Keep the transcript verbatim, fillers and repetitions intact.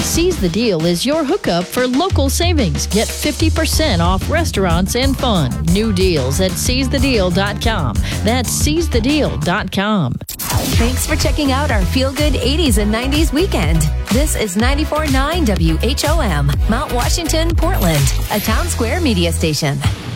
Seize the Deal is your hookup for local savings. Get fifty percent off restaurants and fun. New deals at seize the deal dot com. That's seize the deal dot com. Thanks for checking out our Feel Good eighties and nineties weekend. This is ninety-four point nine W H O M, Mount Washington, Portland, a Town Square media station.